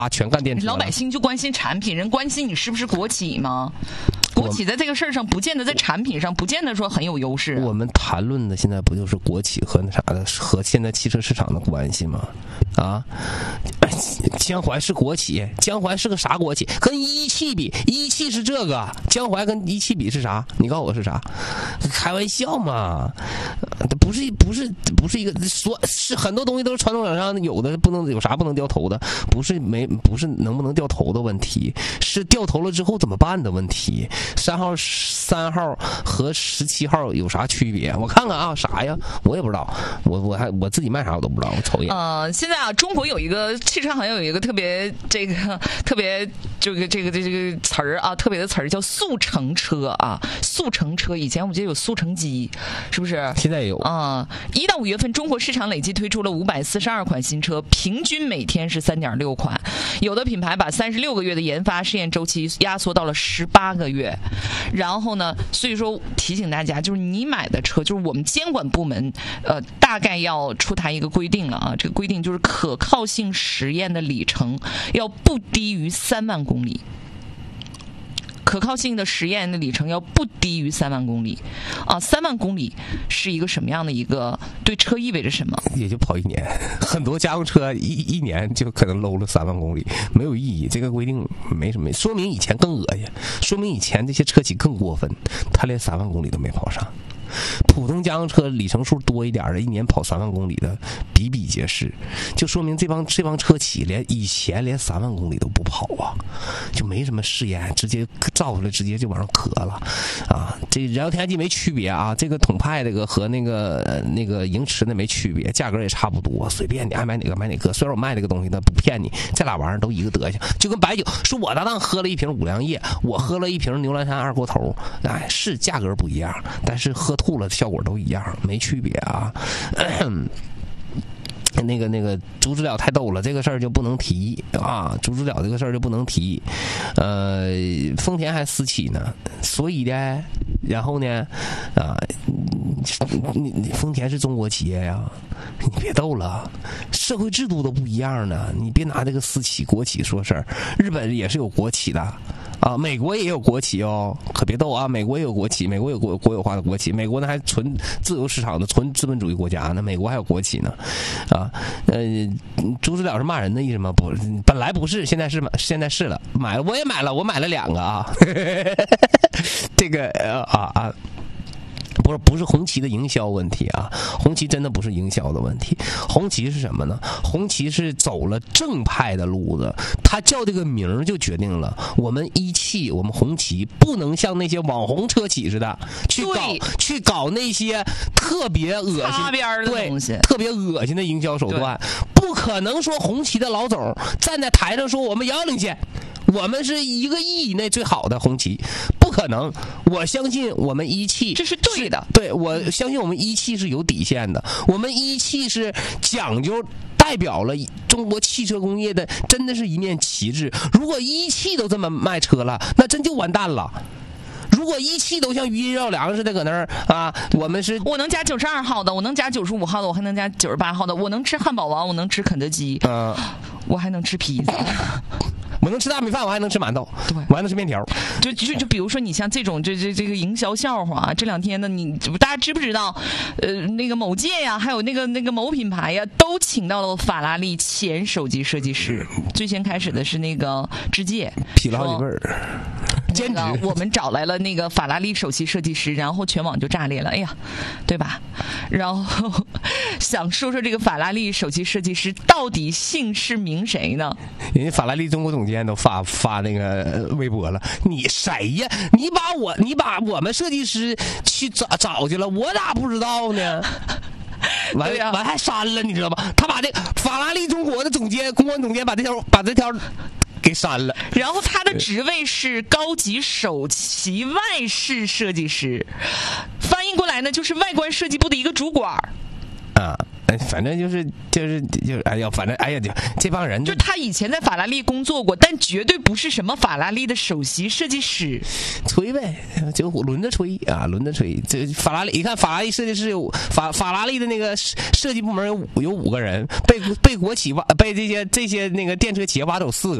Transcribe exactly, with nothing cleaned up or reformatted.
啊，全干电池。 老百姓就关心产品，人关心你是不是国企吗？国企在这个事儿上，不见得在产品上，不见得说很有优势、啊。 我们谈论的现在不就是国企和那啥的，和现在汽车市场的关系吗？啊，江淮是国企，江淮是个啥国企？跟一汽比，一汽是这个，江淮跟一汽比是啥？你告诉我是啥？开玩笑嘛，不是不是不是一个说，是很多东西都是传统厂商有的不能有啥不能掉头的，不是没不是能不能掉头的问题，是掉头了之后怎么办的问题。三号三号和十七号有啥区别？我看看啊，啥呀？我也不知道，我我还我自己卖啥我都不知道，我瞅一眼。 呃，现在啊，中国有一个汽车行业有一个特别这个特别这个这个这个词儿啊，特别的词儿叫速成车啊，速成车。以前我记得有速成机，是不是？ 现在也有啊。一到五月份，中国市场累计推出了五百四十二款新车，平均每天是三点六款。有的品牌把三十六个月的研发试验周期压缩到了十八个月。然后呢，所以说提醒大家，就是你买的车，就是我们监管部门呃大概要出台一个规定了啊，这个规定就是可靠性实验的里程要不低于三万公里。可靠性的实验的里程要不低于三万公里，啊，三万公里是一个什么样的一个对车意味着什么？ 也就跑一年，很多家用车一一年就可能搂了三万公里，没有意义。这个规定没什么，说明以前更恶心，说明以前这些车企更过分，他连三万公里都没跑上。普通家用车里程数多一点的，一年跑三万公里的比比皆是，就说明这帮这帮车企连以前连三万公里都不跑啊，就没什么试验，直接造出来直接就往上磕了啊！这燃油添加剂没区别啊，这个统派这个和那个、呃、那个盈驰的没区别，价格也差不多，随便你爱买哪个买哪个。虽然我卖这个东西呢不骗你，这俩玩意儿都一个德行，就跟白酒，说我搭档喝了一瓶五粮液，我喝了一瓶牛栏山二锅头，哎，是价格不一样，但是喝吐了效果都一样，没区别啊。那个那个猪知了太逗了，这个事儿就不能提啊！猪知了这个事儿就不能提，呃，丰田还私企呢，所以呢，然后呢，啊，你你丰田是中国企业呀，你别逗了，社会制度都不一样呢，你别拿这个私企国企说事儿。日本也是有国企的啊，美国也有国企哦，可别逗啊！美国也有国企，美国有国国有化的国企，美国呢还纯自由市场的纯资本主义国家呢，美国还有国企呢，啊。呃，猪知了是骂人的意思吗？不，本来不是，现在是现在是了，买了我也买了，我买了两个啊，这个呃啊啊。不是不是红旗的营销问题啊，红旗真的不是营销的问题，红旗是什么呢？红旗是走了正派的路子，他叫这个名就决定了，我们一汽我们红旗不能像那些网红车企似的去搞去搞那些特别恶心擦边的东西， 特别恶心的营销手段，不可能说红旗的老总站在台上说我们遥遥领先，我们是一个亿以内最好的红旗，不可能。我相信我们一汽这是对的， 对，我相信我们一汽是有底线的，我们一汽是讲究代表了中国汽车工业的，真的是一面旗帜。如果一汽都这么卖车了，那真就完蛋了。如果一汽都像余音绕梁似的搁那儿啊，我们是我能加九十二号的，我能加九十五号的，我还能加九十八号的，我能吃汉堡王，我能吃肯德基，嗯、呃，我还能吃披萨。 我能吃大米饭，我还能吃馒头， 对， 我还能吃面条。 就就就比如说，你像这种这这这个营销笑话啊，这两天呢，你大家知不知道？呃，那个某界呀，还有那个那个某品牌呀，都请到了法拉利前手机设计师。最先开始的是那个智界， 批了好几辈儿。 兼职，我们找来了那个法拉利首席设计师，然后全网就炸裂了，哎呀，对吧？然后想说说这个法拉利首席设计师到底姓氏名谁呢？ 人家法拉利中国总监都发发那个微博了，你谁呀？你把我你把我们设计师去找找去了，我咋不知道呢？完完、啊、还删了，你知道吗？他把这法拉利中国的总监公关总监把这条把这条给删了， 然后他的职位是高级首席外饰设计师，翻译过来呢就是外观设计部的一个主管啊。 反正就是就是就是，哎呀，反正哎呀，就这帮人就他以前在法拉利工作过，但绝对不是什么法拉利的首席设计师， 吹呗，就轮着吹啊，轮着吹。这法拉利，你看法拉利设计师有法法拉利的那个设计部门有有五个人，被被国企挖被这些这些那个电车企业挖走四个。